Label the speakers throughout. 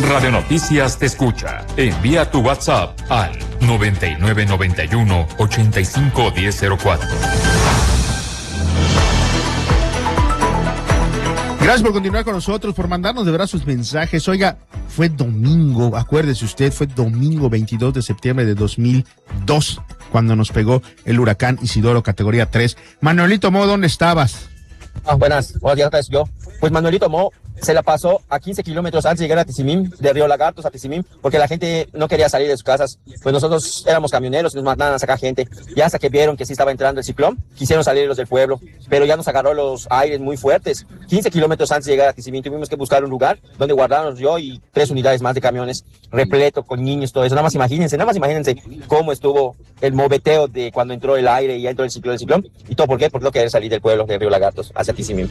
Speaker 1: Radio Noticias te escucha. Envía tu WhatsApp al 9991-851004.
Speaker 2: Gracias por continuar con nosotros, por mandarnos de verdad sus mensajes. Oiga, fue domingo, acuérdese usted, fue domingo 22 de septiembre de 2002 cuando nos pegó el huracán Isidoro, categoría 3. Manuelito Mo, ¿dónde estabas?
Speaker 3: Buenos días, yo. Pues Manuelito Mo se la pasó a 15 kilómetros antes de llegar a Tizimín, de Río Lagartos a Tizimín, porque la gente no quería salir de sus casas. Pues nosotros éramos camioneros y nos mandaban a sacar gente. Y hasta que vieron que sí estaba entrando el ciclón, quisieron salir los del pueblo, pero ya nos agarró los aires muy fuertes. 15 kilómetros antes de llegar a Tizimín tuvimos que buscar un lugar donde guardarnos yo y 3 unidades más de camiones, repleto con niños, todo eso. Nada más imagínense cómo estuvo el moveteo de cuando entró el aire y ya entró el ciclón. ¿Y todo por qué? Porque no querer salir del pueblo de Río Lagartos hacia Tizimín.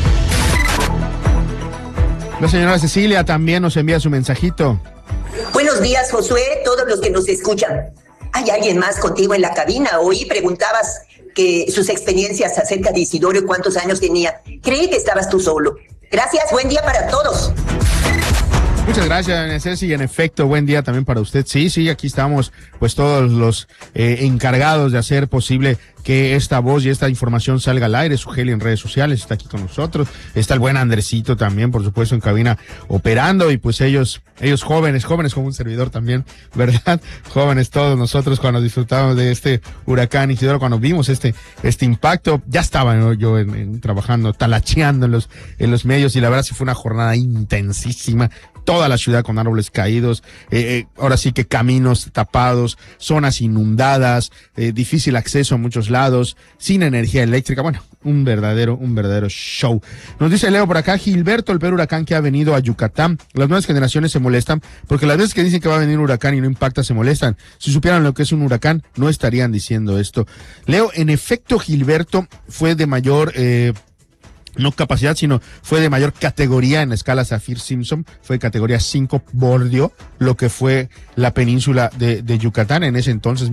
Speaker 2: La señora Cecilia también nos envía su mensajito.
Speaker 4: Buenos días, Josué, todos los que nos escuchan. ¿Hay alguien más contigo en la cabina? Oí preguntabas que sus experiencias acerca de Isidoro y cuántos años tenía. Creí que estabas tú solo. Gracias, buen día para todos.
Speaker 2: Muchas gracias, doña Ceci, y en efecto, buen día también para usted. Sí, aquí estamos, pues todos los encargados de hacer posible que esta voz y esta información salga al aire. Sugeli en redes sociales está aquí con nosotros, está el buen Andresito también, por supuesto, en cabina operando, y pues ellos jóvenes como un servidor también, ¿verdad? Jóvenes todos nosotros cuando disfrutamos de este huracán Isidoro, cuando vimos este impacto, ya estaba, ¿no? Yo trabajando, talacheando en los medios, y la verdad sí fue una jornada intensísima. Toda la ciudad con árboles caídos, ahora sí que caminos tapados, zonas inundadas, difícil acceso a muchos lados, sin energía eléctrica. Bueno, un verdadero show. Nos dice Leo por acá: Gilberto, el peor huracán que ha venido a Yucatán. Las nuevas generaciones se molestan porque las veces que dicen que va a venir un huracán y no impacta, se molestan. Si supieran lo que es un huracán, no estarían diciendo esto. Leo, en efecto, Gilberto fue de mayor no capacidad, sino fue de mayor categoría en la escala Saffir-Simpson, fue categoría 5, bordeó lo que fue la península de Yucatán en ese entonces,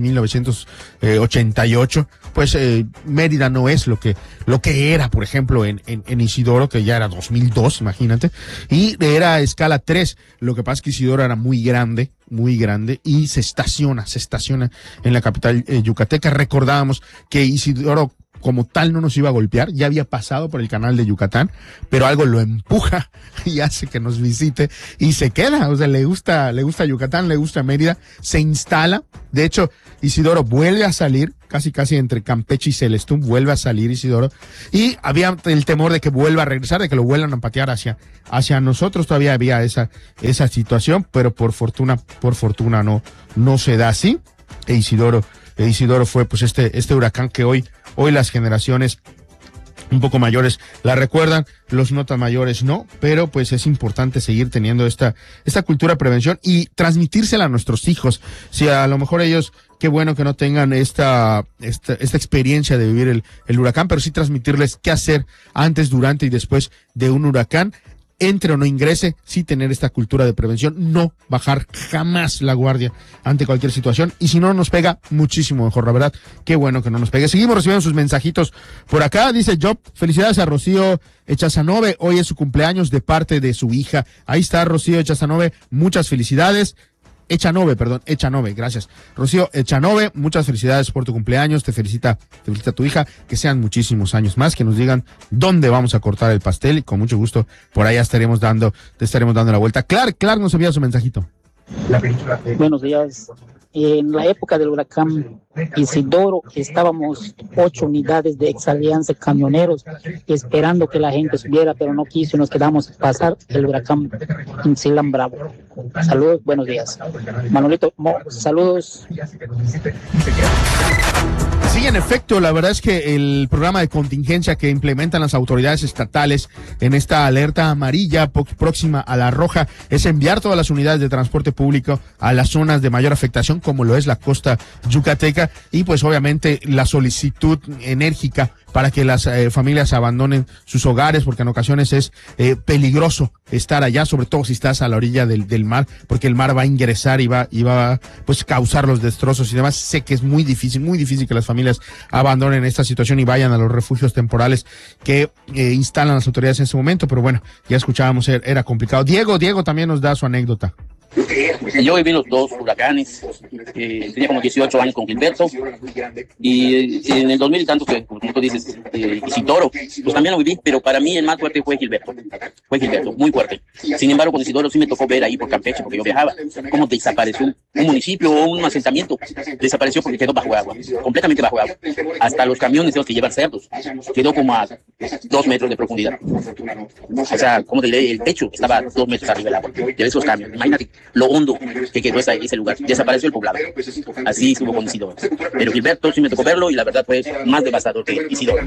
Speaker 2: 1988. Pues Mérida no es lo que era, por ejemplo, en Isidoro, que ya era 2002, imagínate, y era escala 3. Lo que pasa es que Isidoro era muy grande, y se estaciona en la capital yucateca. Recordábamos que Isidoro como tal no nos iba a golpear, ya había pasado por el canal de Yucatán, pero algo lo empuja y hace que nos visite y se queda. O sea, le gusta Yucatán, le gusta Mérida, se instala. De hecho, Isidoro vuelve a salir, casi entre Campeche y Celestún, vuelve a salir Isidoro, y había el temor de que vuelva a regresar, de que lo vuelvan a patear hacia nosotros. Todavía había esa situación, pero por fortuna no se da así. Isidoro fue pues este huracán que hoy las generaciones un poco mayores la recuerdan, los no tan mayores no, pero pues es importante seguir teniendo esta cultura de prevención y transmitírsela a nuestros hijos. Si a lo mejor ellos, qué bueno que no tengan esta experiencia de vivir el huracán, pero sí transmitirles qué hacer antes, durante y después de un huracán. Entre o no ingrese, sí tener esta cultura de prevención, no bajar jamás la guardia ante cualquier situación, y si no nos pega, muchísimo mejor, la verdad, qué bueno que no nos pegue. Seguimos recibiendo sus mensajitos por acá. Dice Job: felicidades a Rocío Echazanove, hoy es su cumpleaños de parte de su hija. Ahí está Rocío Echazanove, muchas felicidades. Echanove, gracias. Rocío Echanove, muchas felicidades por tu cumpleaños, te felicita tu hija, que sean muchísimos años más, que nos digan dónde vamos a cortar el pastel, y con mucho gusto por allá te estaremos dando la vuelta. Clark nos envía su mensajito.
Speaker 5: Buenos días. En la época del huracán Isidoro estábamos 8 unidades de Exalianza Camioneros esperando que la gente subiera, pero no quiso y nos quedamos a pasar el huracán Insilán Bravo. Saludos, buenos días. Manuelito Mo, saludos.
Speaker 2: Sí, en efecto, la verdad es que el programa de contingencia que implementan las autoridades estatales en esta alerta amarilla próxima a la roja es enviar todas las unidades de transporte público a las zonas de mayor afectación, como lo es la costa yucateca, y pues obviamente la solicitud enérgica para que las familias abandonen sus hogares, porque en ocasiones es peligroso estar allá, sobre todo si estás a la orilla del mar, porque el mar va a ingresar y va pues causar los destrozos y demás. Sé que es muy difícil que las familias familias abandonen esta situación y vayan a los refugios temporales que instalan las autoridades en ese momento. Pero bueno, ya escuchábamos, era complicado. Diego también nos da su anécdota.
Speaker 6: Yo viví los dos huracanes, tenía como 18 años con Gilberto, y en el 2000 y tanto, que como tú dices, Isidoro, pues también lo viví, pero para mí el más fuerte fue Gilberto, muy fuerte. Sin embargo, con Isidoro sí me tocó ver ahí por Campeche, porque yo viajaba, cómo desapareció un municipio o un asentamiento, desapareció porque quedó bajo agua, completamente bajo agua, hasta los camiones de los que llevan cerdos, quedó como a 2 metros de profundidad. O sea, como te diré, el techo estaba 2 metros arriba del agua, de esos camiones, imagínate lo hondo que quedó ese lugar, desapareció el poblado, así estuvo con Isidoro. Pero Gilberto sí me tocó verlo y la verdad fue más devastador que Isidoro.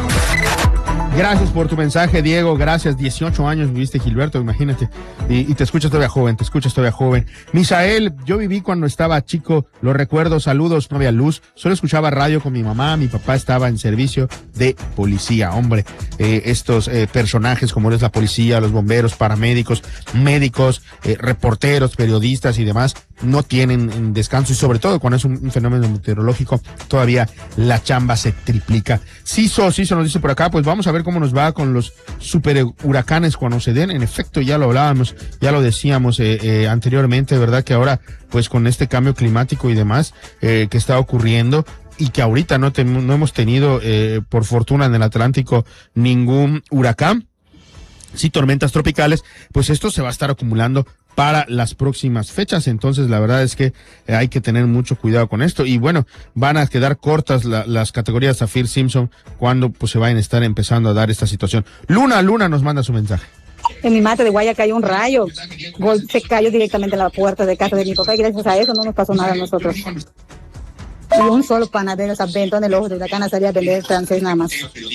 Speaker 2: Gracias por tu mensaje, Diego, gracias. 18 años viviste, Gilberto, imagínate, y te escuchas todavía joven, Misael, yo viví cuando estaba chico, lo recuerdo, saludos, no había luz, solo escuchaba radio con mi mamá, mi papá estaba en servicio de policía. Hombre, estos personajes como es la policía, los bomberos, paramédicos, médicos, reporteros, periodistas y demás, no tienen descanso, y sobre todo cuando es un fenómeno meteorológico, todavía la chamba se triplica. Ciso nos dice por acá, pues vamos a ver cómo nos va con los super huracanes cuando se den. En efecto, ya lo hablábamos, ya lo decíamos anteriormente, ¿verdad? Que ahora, pues con este cambio climático y demás que está ocurriendo, y que ahorita no hemos tenido, por fortuna, en el Atlántico ningún huracán, sí tormentas tropicales, pues esto se va a estar acumulando para las próximas fechas. Entonces la verdad es que hay que tener mucho cuidado con esto, y bueno, van a quedar cortas las categorías Saffir-Simpson cuando pues se vayan a estar empezando a dar esta situación. Luna nos manda su mensaje.
Speaker 7: En mi mate de Guaya cayó un rayo, se cayó directamente a la puerta de casa de mi papá, y gracias a eso no nos pasó nada a nosotros. Y un solo panadero se aventó en el ojo de la cana, salía a vender francés nada más.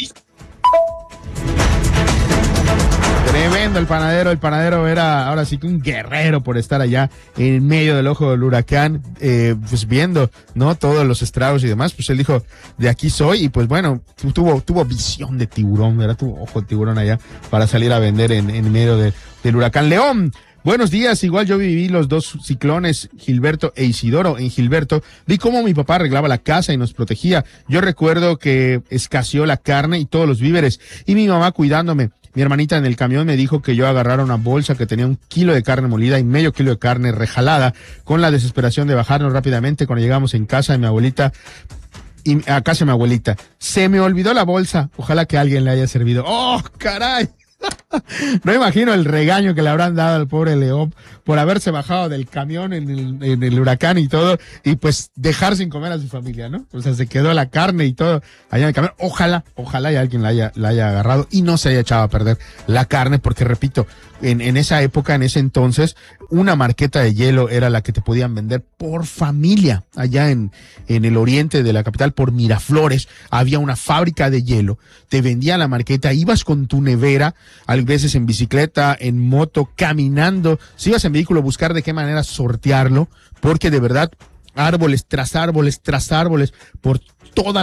Speaker 2: Tremendo el panadero era ahora sí que un guerrero por estar allá en medio del ojo del huracán, pues viendo, ¿no? Todos los estragos y demás. Pues él dijo, de aquí soy, y pues bueno, tuvo visión de tiburón, ¿verdad? Tuvo ojo de tiburón allá para salir a vender en medio del huracán. León, buenos días. Igual yo viví los dos ciclones, Gilberto e Isidoro. En Gilberto vi cómo mi papá arreglaba la casa y nos protegía. Yo recuerdo que escaseó la carne y todos los víveres, y mi mamá cuidándome. Mi hermanita en el camión me dijo que yo agarrara una bolsa que tenía 1 kilo de carne molida y medio kilo de carne rejalada, con la desesperación de bajarnos rápidamente. Cuando llegamos a casa de mi abuelita, se me olvidó la bolsa. Ojalá que alguien le haya servido. ¡Oh, caray! No imagino el regaño que le habrán dado al pobre León por haberse bajado del camión en el huracán y todo, y pues dejar sin comer a su familia, ¿no? O sea, se quedó la carne y todo allá en el camión. Ojalá y alguien la haya agarrado y no se haya echado a perder la carne, porque repito, en esa época, en ese entonces, una marqueta de hielo era la que te podían vender por familia. Allá en el oriente de la capital, por Miraflores, había una fábrica de hielo, te vendían la marqueta, ibas con tu nevera, a veces en bicicleta, en moto, caminando, si ibas en vehículo, buscar de qué manera sortearlo, porque de verdad, árboles tras árboles, por toda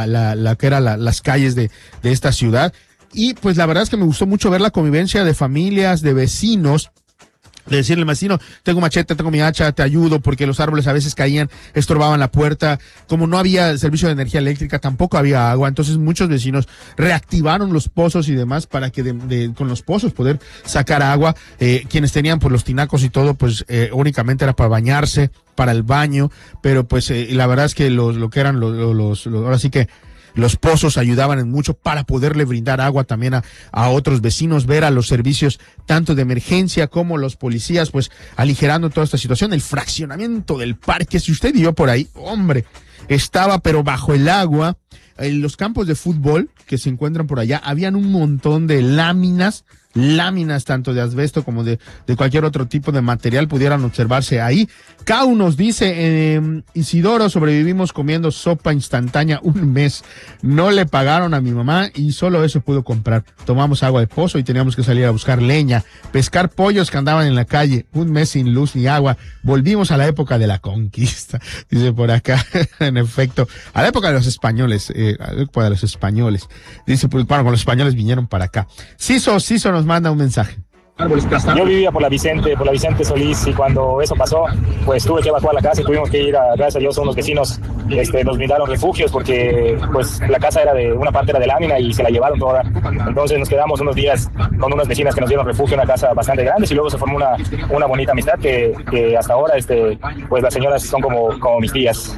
Speaker 2: la que eran las calles de esta ciudad. Y pues la verdad es que me gustó mucho ver la convivencia de familias, de vecinos, de decirle al vecino, tengo machete, tengo mi hacha, te ayudo, porque los árboles a veces caían, estorbaban la puerta. Como no había servicio de energía eléctrica, tampoco había agua, entonces muchos vecinos reactivaron los pozos y demás para que con los pozos poder sacar agua. Quienes tenían pues los tinacos y todo, pues únicamente era para bañarse, para el baño, pero pues la verdad es que lo que eran ahora sí que los pozos ayudaban en mucho para poderle brindar agua también a otros vecinos, ver a los servicios tanto de emergencia como los policías, pues aligerando toda esta situación. El fraccionamiento del parque, si usted vio por ahí, hombre, estaba pero bajo el agua. En los campos de fútbol que se encuentran por allá, habían un montón de láminas tanto de asbesto como de cualquier otro tipo de material pudieran observarse ahí. Cau nos dice, Isidoro, sobrevivimos comiendo sopa instantánea 1 mes. No le pagaron a mi mamá y solo eso pudo comprar. Tomamos agua de pozo y teníamos que salir a buscar leña, pescar pollos que andaban en la calle. 1 mes sin luz ni agua. Volvimos a la época de la conquista, dice por acá. En efecto, a la época de los españoles, a los españoles. Dice, pues, bueno, cuando los españoles vinieron para acá. Ciso nos manda un mensaje.
Speaker 8: Yo vivía por la Vicente Solís, y cuando eso pasó, pues tuve que evacuar la casa y tuvimos que ir gracias a Dios, unos vecinos nos brindaron refugios porque pues la casa una parte era de lámina y se la llevaron toda. Entonces nos quedamos unos días con unas vecinas que nos dieron refugio en una casa bastante grande, y luego se formó una bonita amistad que hasta ahora pues las señoras son como mis tías.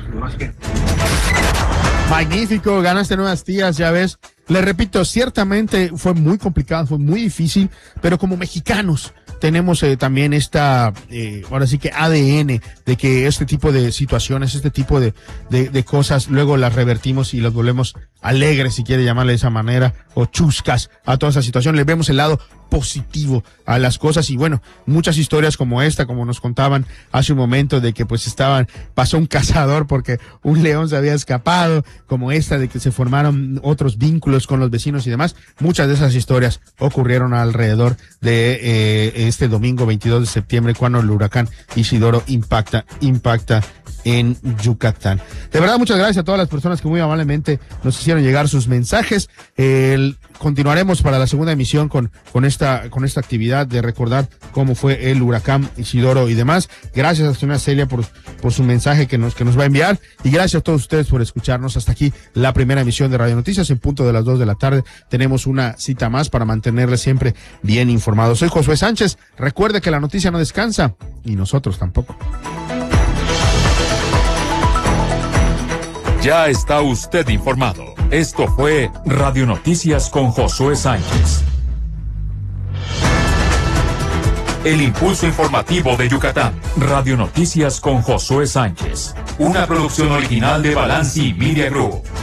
Speaker 2: Magnífico, ganaste nuevas tías, ya ves. Le repito, ciertamente fue muy complicado, fue muy difícil, pero como mexicanos tenemos también ahora sí que ADN de que este tipo de situaciones, este tipo de cosas, luego las revertimos y las volvemos alegres, si quiere llamarle de esa manera, o chuscas a toda esa situación. Le vemos el lado positivo a las cosas, y bueno, muchas historias como esta, como nos contaban hace un momento, de que pues pasó un cazador porque un león se había escapado, como esta de que se formaron otros vínculos con los vecinos y demás. Muchas de esas historias ocurrieron alrededor de este domingo 22 de septiembre, cuando el huracán Isidoro impacta en Yucatán. De verdad, muchas gracias a todas las personas que muy amablemente nos hicieron llegar sus mensajes. Continuaremos para la segunda emisión con esta actividad de recordar cómo fue el huracán Isidoro y demás. Gracias a la señora Celia por su mensaje que nos va a enviar, y gracias a todos ustedes por escucharnos. Hasta aquí la primera emisión de Radio Noticias. En punto de las 2 de la tarde tenemos una cita más para mantenerles siempre bien informados. Soy Josué Sánchez. Recuerde que la noticia no descansa, y nosotros tampoco.
Speaker 1: Ya está usted informado. Esto fue Radio Noticias con Josué Sánchez. El impulso informativo de Yucatán. Radio Noticias con Josué Sánchez. Una producción original de Balanci Media Group.